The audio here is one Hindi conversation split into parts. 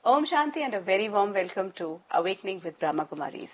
Om Shanti and a very warm welcome to awakening with Brahma Kumaris.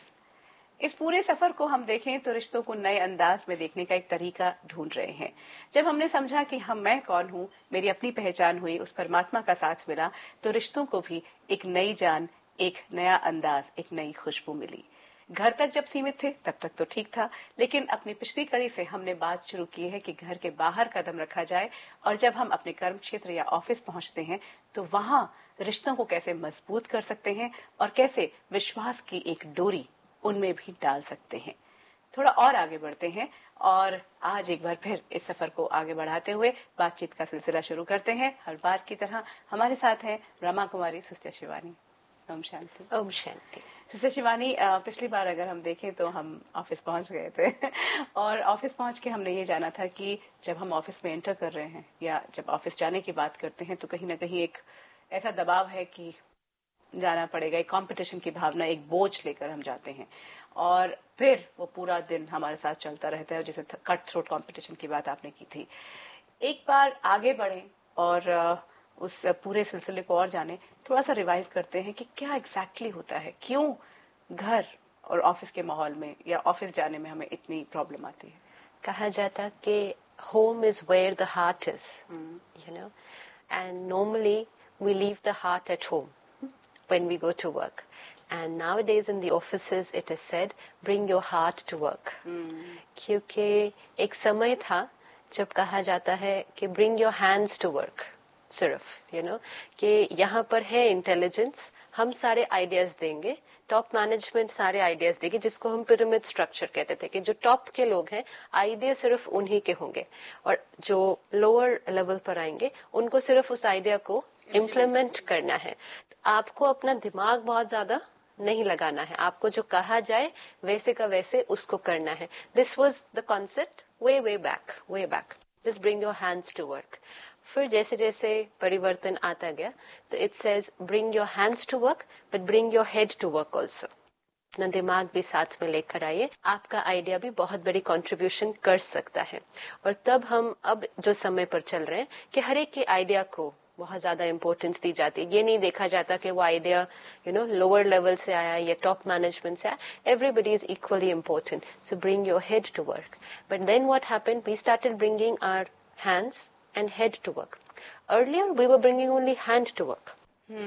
इस पूरे सफर को हम देखें तो रिश्तों को नए अंदाज में देखने का एक तरीका ढूंढ रहे हैं। जब हमने समझा कि मैं कौन हूँ, मेरी अपनी पहचान हुई, उस परमात्मा का साथ मिला, तो रिश्तों को भी एक नई जान, एक नया अंदाज, एक नई खुशबू मिली। घर तक जब सीमित थे तब तक तो ठीक था, लेकिन अपनी पिछली कड़ी से हमने बात शुरू की है कि घर के बाहर कदम रखा जाए और जब हम अपने कर्म क्षेत्र या ऑफिस पहुंचते हैं तो वहां रिश्तों को कैसे मजबूत कर सकते हैं और कैसे विश्वास की एक डोरी उनमें भी डाल सकते हैं। थोड़ा और आगे बढ़ते हैं और आज एक बार फिर इस सफर को आगे बढ़ाते हुए बातचीत का सिलसिला शुरू करते हैं। हर बार की तरह हमारे साथ हैं ब्रह्मा कुमारी सिस्टर शिवानी। ओम शांति। ओम शांति। सिस्टर शिवानी, पिछली बार अगर हम देखें तो हम ऑफिस पहुंच गए थे और ऑफिस पहुंच के हमने ये जाना था कि जब हम ऑफिस में एंटर कर रहे हैं या जब ऑफिस जाने की बात करते हैं तो कहीं ना कहीं एक ऐसा दबाव है कि जाना पड़ेगा, एक कंपटीशन की भावना, एक बोझ लेकर हम जाते हैं और फिर वो पूरा दिन हमारे साथ चलता रहता है। जैसे कट थ्रोट कंपटीशन की बात आपने की थी। एक बार आगे बढ़ें और उस पूरे सिलसिले को और जाने, थोड़ा सा रिवाइव करते हैं कि क्या एग्जैक्टली होता है, क्यों घर और ऑफिस के माहौल में या ऑफिस जाने में हमें इतनी प्रॉब्लम आती है। कहा जाता कि home is where the heart is, you know, and normally we leave the heart at home when we go to work, and nowadays in the offices it is said bring your heart to work, क्योंकि एक समय था जब कहा जाता है कि bring your hands to work, सिर्फ कि यहाँ पर है इंटेलिजेंस, हम सारे आइडियाज देंगे, टॉप मैनेजमेंट सारे आइडियाज देगी, जिसको हम पिरामिड स्ट्रक्चर कहते थे कि जो टॉप के लोग हैं आइडिया सिर्फ उन्हीं के होंगे और जो लोअर लेवल पर आएंगे उनको सिर्फ उस आइडिया को इम्प्लीमेंट करना है। तो आपको अपना दिमाग बहुत ज्यादा नहीं लगाना है, आपको जो कहा जाए वैसे का वैसे उसको करना है। This was the concept way back, just bring your hands to work. फिर जैसे जैसे परिवर्तन आता गया तो it says bring your hands to work but bring your head to work also. अपना दिमाग भी साथ में लेकर आइए, आपका आइडिया भी बहुत बड़ी कंट्रीब्यूशन कर सकता है। और तब हम अब जो समय पर चल रहे हैं कि हर एक के आइडिया को बहुत ज्यादा इंपॉर्टेंस दी जाती है। ये नहीं देखा जाता कि वो आइडिया लोअर लेवल से आया या टॉप मैनेजमेंट से आया। Everybody is equally important, so bring your head to work. But then what happened, we started bringing our hands and head to work. Earlier we were bringing only hand to work.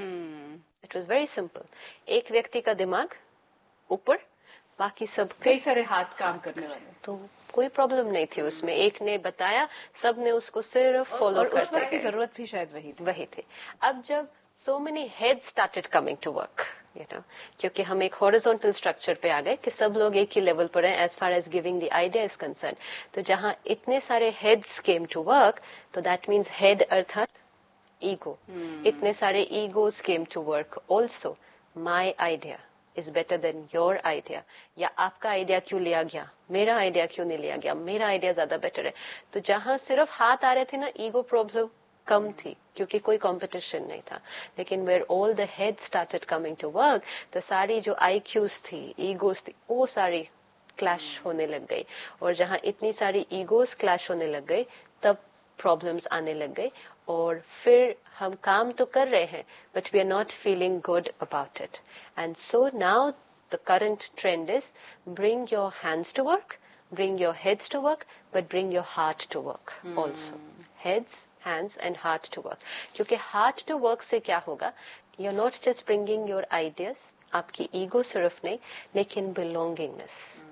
It was very simple. एक व्यक्ति का दिमाग ऊपर, बाकी सब कई सारे हाथ काम करने वाले, तो कोई प्रॉब्लम नहीं थी उसमें। एक ने बताया, सब ने उसको सिर्फ फॉलो करते गए। जरूरत भी शायद वही थी। अब जब so many heads started coming to work, क्योंकि हम एक हॉरिजॉन्टल स्ट्रक्चर पे आ गए कि सब लोग एक ही लेवल पर हैं as far as giving the idea is concerned। तो जहाँ इतने सारे heads came to work, तो that means head अर्थात ego, इतने सारे egos came to work also। My idea is better than your idea, या आपका आइडिया क्यों लिया गया, मेरा आइडिया क्यों नहीं लिया गया, मेरा आइडिया ज्यादा बेटर है। तो जहाँ सिर्फ हाथ आ रहे थे ना, ईगो प्रॉब्लम कम थी क्योंकि कोई कंपटीशन नहीं था। लेकिन where all the head started coming to work, तो सारी जो आईक्यूज थी, ईगोज थी, वो सारी क्लैश होने लग गई। और जहाँ इतनी सारी ईगोज क्लैश होने लग गई तब प्रॉब्लम्स आने लग गई। और फिर हम काम तो कर रहे हैं but we are not feeling good about it. And so now the current trend is bring your hands to work, bring your heads to work but bring your heart to work also। heads, hands and heart to work, क्योंकि heart to work से क्या होगा, you're not just bringing your ideas, आपकी ego सिर्फ नहीं, लेकिन belongingness।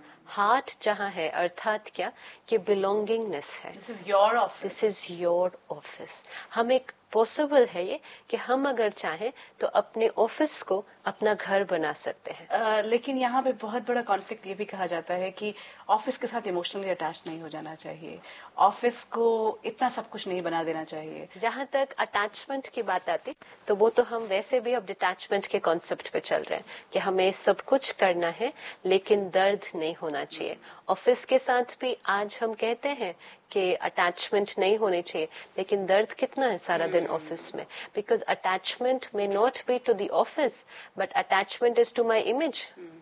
हार्ट जहाँ है अर्थात क्या कि बिलोंगिंगनेस है। This is your office, this is your office. हम एक पॉसिबल है ये कि हम अगर चाहें तो अपने ऑफिस को अपना घर बना सकते हैं। लेकिन यहाँ पे बहुत बड़ा कॉन्फ्लिक्ट ये भी कहा जाता है कि ऑफिस के साथ इमोशनली अटैच नहीं हो जाना चाहिए, ऑफिस को इतना सब कुछ नहीं बना देना चाहिए। जहाँ तक अटैचमेंट की बात आती तो वो तो हम वैसे भी अब डिटैचमेंट के कॉन्सेप्ट पे चल रहे हैं कि हमें सब कुछ करना है लेकिन दर्द नहीं होना चाहिए। ऑफिस के साथ भी आज हम कहते हैं कि अटैचमेंट नहीं होनी चाहिए, लेकिन दर्द कितना है सारा दिन ऑफिस में। Because attachment may not be to the office but attachment is to my image,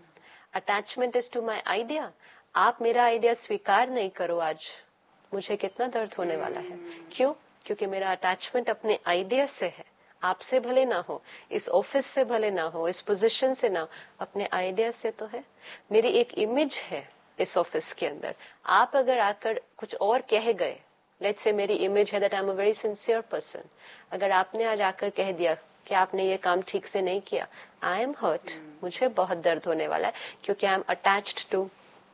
attachment is to my idea. आप मेरा आइडिया स्वीकार नहीं करो आज, मुझे कितना दर्द होने वाला है। क्यों? क्योंकि मेरा अटैचमेंट अपने आइडिया से है, आपसे भले ना हो, इस ऑफिस से भले ना हो, इस पोजीशन से ना हो, अपने आइडिया से तो है। मेरी एक इमेज है इस ऑफिस के अंदर, आप अगर आकर कुछ और कह गए, लेट्स से मेरी इमेज है that I am a very sincere person, अगर आपने आज आकर कह दिया कि आपने ये काम ठीक से नहीं किया, आई एम हर्ट, मुझे बहुत दर्द होने वाला है, क्योंकि I am attached to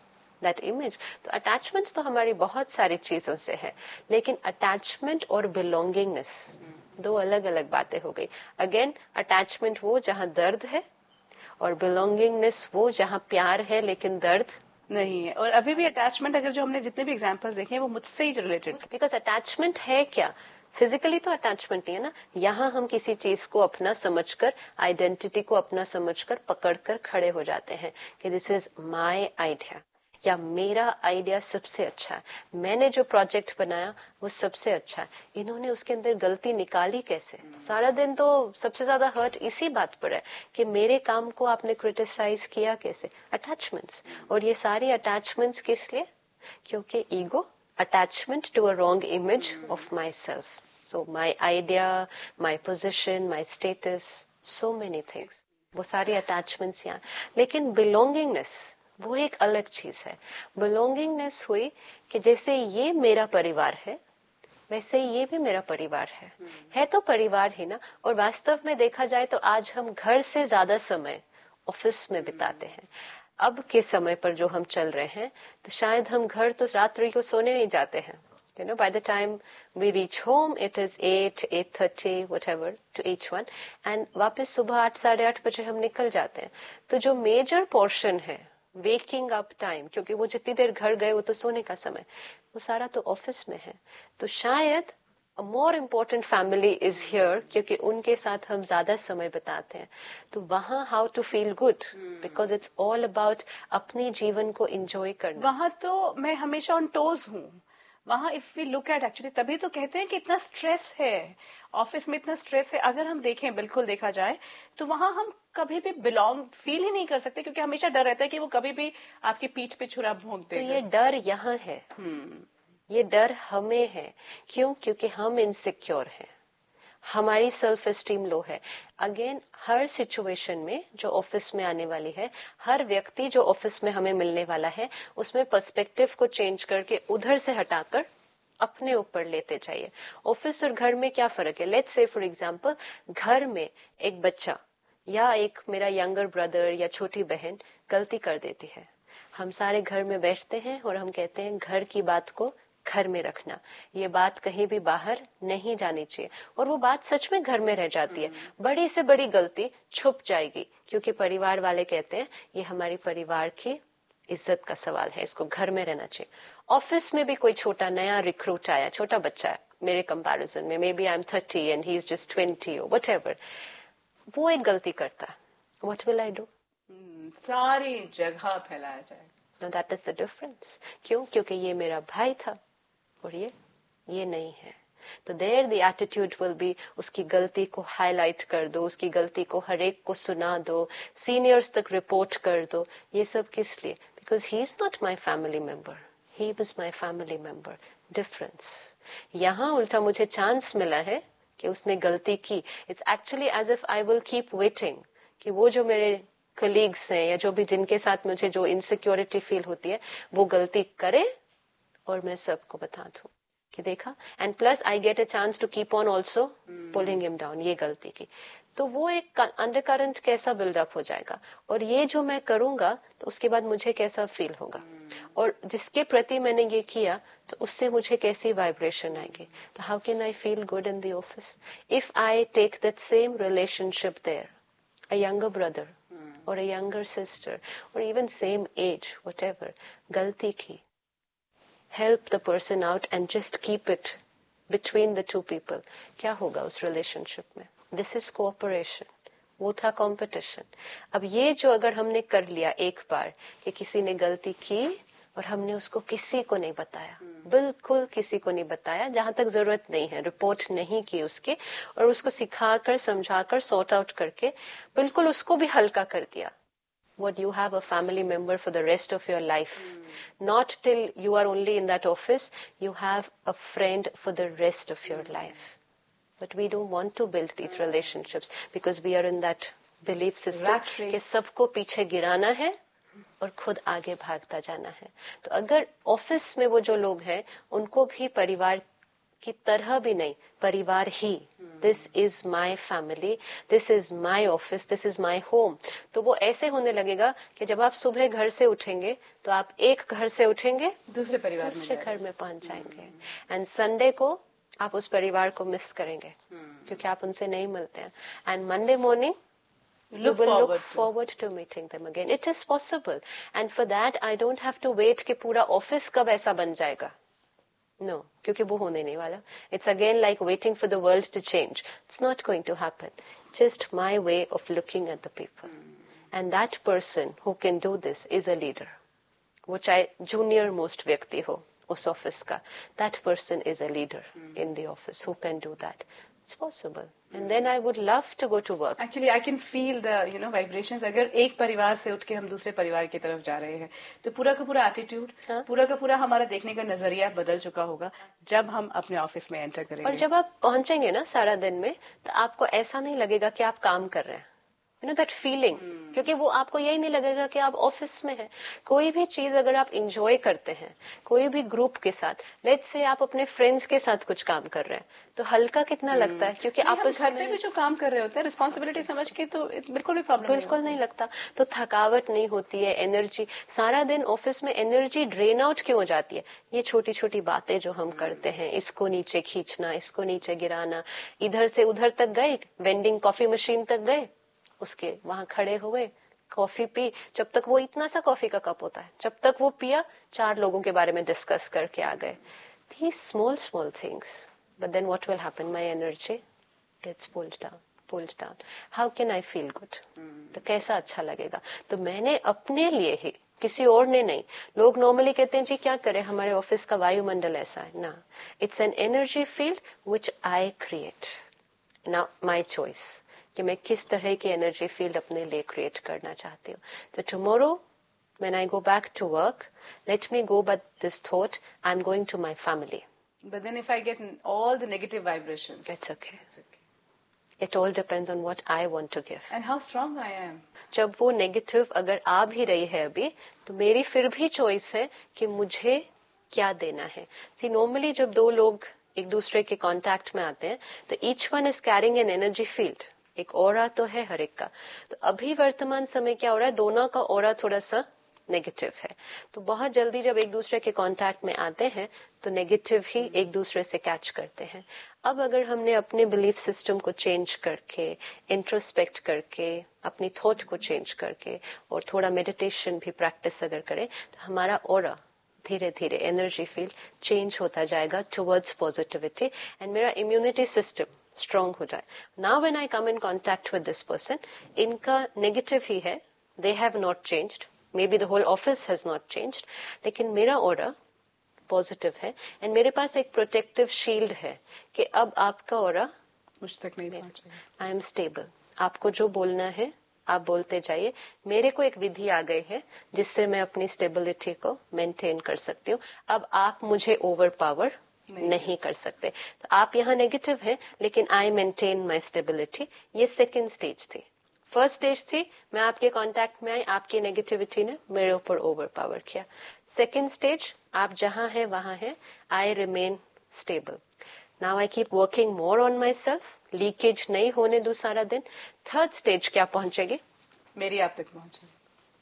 that image. तो अटैचमेंट तो हमारी बहुत सारी चीजों से है, लेकिन अटैचमेंट और बिलोंगिंगनेस दो अलग अलग बातें हो गई। अगेन, अटैचमेंट वो जहाँ दर्द है, और बिलोंगिंगनेस वो जहाँ प्यार है लेकिन दर्द नहीं है। और अभी भी अटैचमेंट, अगर जो हमने जितने भी एग्जांपल्स देखे हैं वो मुझसे ही रिलेटेड। बिकॉज अटैचमेंट है क्या, फिजिकली तो अटैचमेंट नहीं है ना, यहाँ हम किसी चीज को अपना समझकर, आइडेंटिटी को अपना समझकर पकड़कर खड़े हो जाते हैं कि दिस इज माय आइडिया, या मेरा आइडिया सबसे अच्छा है, मैंने जो प्रोजेक्ट बनाया वो सबसे अच्छा है। इन्होंने उसके अंदर गलती निकाली कैसे? सारा दिन तो सबसे ज्यादा हर्ट इसी बात पर है कि मेरे काम को आपने क्रिटिसाइज किया कैसे। अटैचमेंट्स, और ये सारी अटैचमेंट्स किस लिए? क्योंकि ego, attachment to a wrong image of myself. So my idea, my position, my status, so many things. वो सारी attachments यहाँ। लेकिन belongingness वो एक अलग चीज है। belongingness हुई कि जैसे ये मेरा परिवार है, वैसे ही ये भी मेरा परिवार है तो परिवार ही ना। और वास्तव में देखा जाए तो आज हम घर से ज्यादा समय ऑफिस में बिताते हैं। अब के समय पर जो हम चल रहे हैं, तो शायद हम घर तो रात्रि को सोने नहीं जाते हैं। You know, by the time we reach home, it is 8, 8:30, whatever, to each one, and वापस सुबह 8, 8:30 बजे हम निकल जाते हैं। तो जो मेजर पोर्शन है वेकिंग अप टाइम, क्योंकि वो जितनी देर घर गए वो तो सोने का समय, वो सारा तो ऑफिस में है। तो शायद a more important family is here, क्योंकि उनके साथ हम ज्यादा समय बिताते हैं। तो वहाँ how to feel good, because it's all about अपने जीवन को enjoy करना। वहाँ तो मैं हमेशा ऑन टोज हूँ। वहाँ if we look at, actually तभी तो कहते हैं कि इतना स्ट्रेस है ऑफिस में, इतना स्ट्रेस है। अगर हम देखें, बिल्कुल देखा जाए तो वहाँ हम कभी भी बिलोंग फील ही नहीं कर सकते, क्योंकि हमेशा डर रहता है कि वो कभी भी आपकी पीठ पे छुरा भोंक देगा। तो ये डर यहाँ है, ये डर हमें है। क्यों? क्योंकि हम इनसिक्योर हैं, हमारी सेल्फ एस्टीम लो है। अगेन, हर सिचुएशन में जो ऑफिस में आने वाली है, हर व्यक्ति जो ऑफिस में हमें मिलने वाला है, उसमें पर्सपेक्टिव को चेंज करके उधर से हटाकर अपने ऊपर लेते जाइए। ऑफिस और घर में क्या फर्क है? लेट्स से फॉर एग्जांपल, घर में एक बच्चा या एक मेरा यंगर ब्रदर या छोटी बहन गलती कर देती है, हम सारे घर में बैठते हैं और हम कहते हैं घर की बात को घर में रखना, ये बात कहीं भी बाहर नहीं जानी चाहिए। और वो बात सच में घर में रह जाती है, बड़ी से बड़ी गलती छुप जाएगी, क्योंकि परिवार वाले कहते हैं ये हमारी परिवार की इज्जत का सवाल है, इसको घर में रहना चाहिए। ऑफिस में भी कोई छोटा नया रिक्रूट आया, छोटा बच्चा है मेरे कंपैरिजन में, may B I am 30 and he is just 20 और व्हाटएवर, वो एक गलती करता, व्हाट विल आई डू? सारी जगह फैलाया जाए। Now that is the difference. क्यों? क्योंकि ये मेरा भाई था और ये नहीं है। तो there the attitude will be, उसकी गलती को हाईलाइट कर दो, उसकी गलती को हर एक को सुना दो, सीनियर्स तक रिपोर्ट कर दो। ये सब किस लिए? Because he is not my family member, he was my family member. Difference यहाँ उल्टा मुझे चांस मिला है कि उसने गलती की। It's actually as if I will keep waiting कि वो जो मेरे कलीग्स हैं या जो भी जिनके साथ मुझे जो इनसिक्योरिटी फील होती है, वो गलती करे और मैं सबको बता दूं कि देखा। And plus I get a chance to keep on also pulling him down, ये गलती की। तो वो एक अंडर करंट कैसा बिल्डअप हो जाएगा, और ये जो मैं करूंगा तो उसके बाद मुझे कैसा फील होगा, और जिसके प्रति मैंने ये किया तो उससे मुझे कैसी वाइब्रेशन आएगी। तो how can I feel good in the office if I take that same relationship there, a younger brother or a younger sister or even same age, whatever, galti ki, help the person out and just keep it between the two people. क्या होगा उस relationship में? This is cooperation. वो था competition. अब ये जो अगर हमने कर लिया एक बार कि किसी ने गलती की और हमने उसको किसी को नहीं बताया, बिल्कुल किसी को नहीं बताया, जहां तक जरूरत नहीं है, रिपोर्ट नहीं की उसकी, और उसको सिखाकर समझाकर सॉर्ट आउट करके बिल्कुल उसको भी हल्का कर दिया। What you have a family member for the rest of your life, not till you are only in that office, you have a friend for the rest of your life. But we don't want to build these relationships because we are in that belief system कि सबको पीछे गिराना है और खुद आगे भागता जाना है. तो अगर ऑफिस में वो जो लोग हैं उनको भी परिवार की तरह भी नहीं, परिवार ही, this is my family, this is my office, this is my home, तो वो ऐसे होने लगेगा कि जब आप सुबह घर से उठेंगे तो आप एक घर से उठेंगे दूसरे घर में पहुंच जाएंगे. एंड संडे को आप उस परिवार को मिस करेंगे क्योंकि आप उनसे नहीं मिलते हैं. And Monday morning you will look forward to meeting them again. It is possible, and for that I don't have to wait कि पूरा ऑफिस कब ऐसा बन जाएगा. No, क्योंकि वो होने नहीं वाला. It's again like waiting for the world to change. It's not going to happen. Just my way of looking at the people. And that person who can do this is a leader. वो चाहे junior most व्यक्ति हो उस ऑफिस का, that person is a leader in the office who can do that. It's possible. And then I would love to go to work. Actually, I can feel the vibrations. अगर एक परिवार से उठ के हम दूसरे परिवार की तरफ जा रहे हैं तो पूरा का पूरा एटीट्यूड, पूरा का पूरा हमारा देखने का नजरिया बदल चुका होगा जब हम अपने ऑफिस में एंटर करेंगे. और जब आप पहुंचेंगे ना सारा दिन में तो आपको ऐसा नहीं लगेगा कि आप काम कर रहे हैं. दैट फीलिंग, क्योंकि वो आपको यही नहीं लगेगा कि आप ऑफिस में हैं. कोई भी चीज अगर आप इंजॉय करते हैं कोई भी ग्रुप के साथ, लेट्स से आप अपने फ्रेंड्स के साथ कुछ काम कर रहे हैं तो हल्का कितना लगता है, क्योंकि आप घर पे भी जो काम कर रहे होते हैं रिस्पॉन्सिबिलिटी समझ के तो बिल्कुल भी प्रॉब्लम बिल्कुल नहीं लगता. तो थकावट नहीं होती है. एनर्जी सारा दिन ऑफिस में एनर्जी ड्रेन आउट क्यों हो जाती है? ये छोटी छोटी बातें जो हम करते हैं, इसको नीचे खींचना, इसको नीचे गिराना, इधर से उधर तक गए, वेंडिंग कॉफी मशीन तक गए, उसके वहां खड़े हुए, कॉफी पी, जब तक वो इतना सा कॉफी का कप होता है, जब तक वो पिया 4 लोगों के बारे में डिस्कस करके आ गए. These small things, but then what will happen? My energy gets pulled down. How can I feel good? तो कैसा अच्छा लगेगा? तो मैंने अपने लिए ही, किसी और ने नहीं. लोग नॉर्मली कहते हैं जी क्या करें, हमारे ऑफिस का वायुमंडल ऐसा है ना. It's an energy field which I create. Now my choice कि मैं किस तरह की एनर्जी फील्ड अपने लिए क्रिएट करना चाहती हूँ. तो tomorrow when I go back to work, let me go by this thought, I'm going to my family. But then if I get all the negative vibrations, it's okay. It all depends on what I want to give. And how strong I am. जब वो नेगेटिव अगर आ भी रही है अभी, तो मेरी फिर भी चॉइस है कि मुझे क्या देना है. See, normally जब 2 लोग एक दूसरे के कांटेक्ट में आते हैं तो each one is carrying an energy field. एक ऑरा तो है हर एक का. तो अभी वर्तमान समय क्या हो रहा है, दोनों का ऑरा थोड़ा सा नेगेटिव है. तो बहुत जल्दी जब एक दूसरे के कांटेक्ट में आते हैं तो नेगेटिव ही एक दूसरे से कैच करते हैं. अब अगर हमने अपने बिलीफ सिस्टम को चेंज करके, इंट्रोस्पेक्ट करके, अपनी थॉट को चेंज करके और थोड़ा मेडिटेशन भी प्रैक्टिस अगर करें तो हमारा ऑरा धीरे धीरे एनर्जी फील्ड चेंज होता जाएगा टुवर्ड्स पॉजिटिविटी एंड मेरा इम्यूनिटी सिस्टम स्ट्रांग हो जाए. Now when I come in contact with this person, इनका नेगेटिव ही है, they have not changed, may be the whole office has not changed, लेकिन मेरा ऑरा पॉजिटिव है एंड मेरे पास एक प्रोटेक्टिव शील्ड है कि अब आपका ऑरा मुझ तक नहीं पहुंचेगा. I am stable. आपको जो बोलना है आप बोलते जाइए. मेरे को एक विधि आ गई है जिससे मैं अपनी स्टेबिलिटी को मेंटेन कर सकती हूँ. अब आप मुझे ओवर पावर नहीं कर सकते. तो आप यहाँ नेगेटिव हैं लेकिन आई मेंटेन माई स्टेबिलिटी. ये सेकेंड स्टेज थी. फर्स्ट स्टेज थी मैं आपके कांटेक्ट में आई, आपकी नेगेटिविटी ने मेरे ऊपर ओवर पावर किया. सेकेंड स्टेज आप जहां हैं वहां हैं, I remain stable. Now I keep working more on my self, leakage नहीं होने दूं सारा दिन. थर्ड स्टेज क्या पहुंचेगी, मेरी आप तक पहुंचेगी.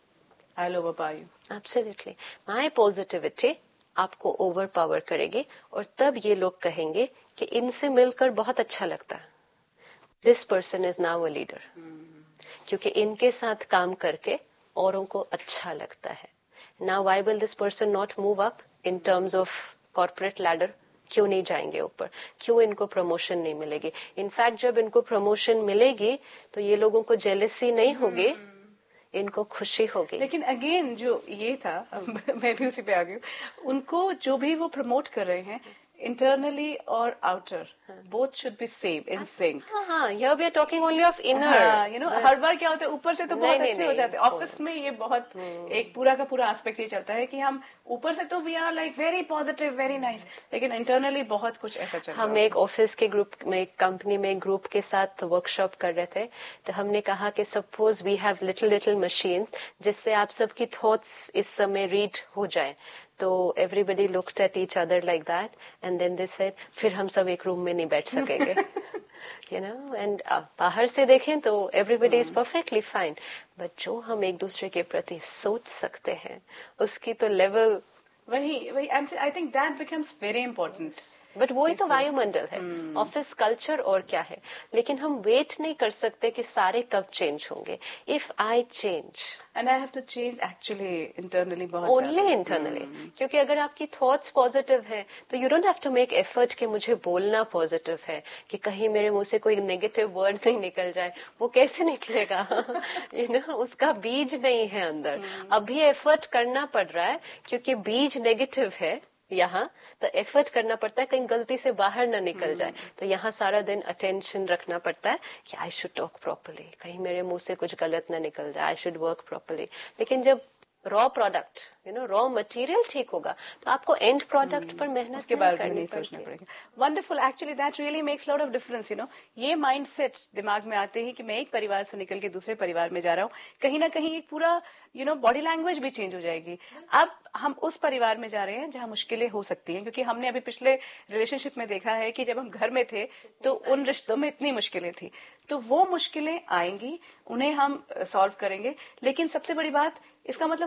I will overpower you. Absolutely. My positivity आपको ओवर पावर करेगी और तब ये लोग कहेंगे कि इनसे मिलकर बहुत अच्छा लगता है. This person is now a leader. क्योंकि इनके साथ काम करके औरों को अच्छा लगता है. Now why will this person not move up in terms of corporate ladder? क्यों नहीं जाएंगे ऊपर? क्यों इनको प्रमोशन नहीं मिलेगी? इनफैक्ट जब इनको प्रमोशन मिलेगी तो ये लोगों को जेलसी नहीं होगी, इनको खुशी होगी. लेकिन अगेन जो ये था मैं भी उसी पे आ गई हूँ. उनको जो भी वो प्रमोट कर रहे हैं internally or outer, both should be same in sync. हाँ, here we are talking only of inner. हाँ, you know, हर बार क्या होता है, ऊपर से तो बहुत अच्छे हो जाते हैं. नहीं. ऑफिस में ये बहुत एक पूरा का पूरा एस्पेक्ट ये चलता है कि हम ऊपर से तो we are like very positive, very nice, लेकिन इंटरनली बहुत कुछ ऐसा चल रहा है. हम एक ऑफिस के ग्रुप में, एक कंपनी में ग्रुप के साथ वर्कशॉप कर रहे थे, तो हमने कहा कि suppose we have little machines जिससे आप सबकी थॉट्स इस समय रीड हो जाए. तो everybody looked at each other like that and then they said फिर हम सब एक रूम में नहीं बैठ सकेंगे. यू नो, एंड बाहर से देखें तो everybody is perfectly fine, but जो हम एक दूसरे के प्रति सोच सकते हैं उसकी तो लेवल वही I think that becomes very important. But वो ही तो वायुमंडल है, ऑफिस कल्चर और क्या है. लेकिन हम वेट नहीं कर सकते कि सारे कब चेंज होंगे. If I change and I have to change actually internally, बहुत ओनली इंटरनली. क्योंकि अगर आपकी थॉट्स पॉजिटिव है तो you don't have to make effort कि मुझे बोलना पॉजिटिव है, कि कहीं मेरे मुंह से कोई नेगेटिव वर्ड नहीं निकल जाए. वो कैसे निकलेगा? यू नो, उसका बीज नहीं है अंदर. अभी एफर्ट करना पड़ रहा है क्योंकि बीज नेगेटिव है यहाँ, तो एफर्ट करना पड़ता है कहीं गलती से बाहर ना निकल जाए. तो यहाँ सारा दिन अटेंशन रखना पड़ता है कि आई शुड टॉक प्रॉपर्ली, कहीं मेरे मुंह से कुछ गलत ना निकल जाए, आई शुड वर्क प्रॉपर्ली. लेकिन जब raw product, you know, raw material ठीक होगा तो आपको एंड प्रोडक्ट पर मेहनत उसके बारे में नहीं सोचना पड़ेगा. Wonderful, actually that really makes lot of difference. You know, ये माइंडसेट दिमाग में आते ही कि मैं एक परिवार से निकल के दूसरे परिवार में जा रहा हूँ, कहीं ना कहीं एक पूरा यू नो बॉडी लैंग्वेज भी चेंज हो जाएगी. अब हम उस परिवार में जा रहे हैं जहां मुश्किलें हो सकती हैं, क्योंकि हमने अभी पिछले रिलेशनशिप में देखा है कि जब हम घर में थे तो उन रिश्तों में इतनी मुश्किलें थी, तो वो मुश्किलें आएंगी, उन्हें हम सॉल्व करेंगे. लेकिन सबसे बड़ी बात, इसका मतलब